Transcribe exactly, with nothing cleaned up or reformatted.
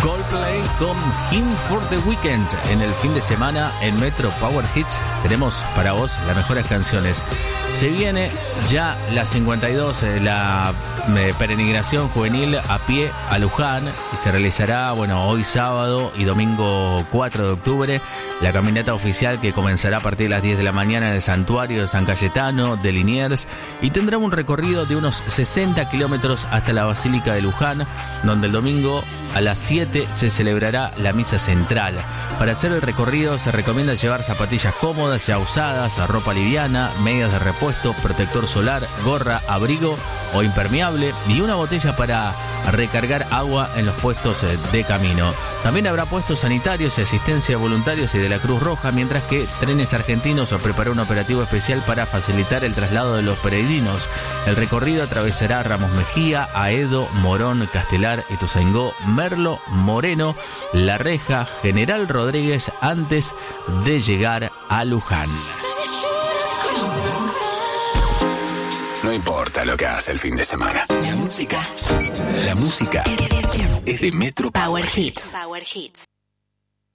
Coldplay con Him for the Weekend. En el fin de semana en Metro Power Hits tenemos para vos las mejores canciones. Se viene ya la cincuenta y dos, la eh, peregrinación juvenil a pie a Luján, y se realizará, bueno, hoy sábado y domingo cuatro de octubre, la caminata oficial que comenzará a partir de las diez de la mañana en el santuario de San Cayetano de Liniers y tendrá un recorrido de unos sesenta kilómetros hasta la Basílica de Luján, donde el domingo a las siete se celebrará la misa central. Para hacer el recorrido se recomienda llevar zapatillas cómodas ya usadas, ropa liviana, medias de repuesto, protector solar, gorra, abrigo o impermeable y una botella para recargar agua en los puestos de camino. También habrá puestos sanitarios y asistencia de voluntarios y de la Cruz Roja, mientras que Trenes Argentinos preparó un operativo especial para facilitar el traslado de los peregrinos. El recorrido atravesará Ramos Mejía, Aedo, Morón, Castelar, Ituzaingó, Merlo, Moreno, La Reja, General Rodríguez, antes de llegar a Luján. No importa lo que haga el fin de semana. La música. La música es de Metro Power Hits. Power Hits.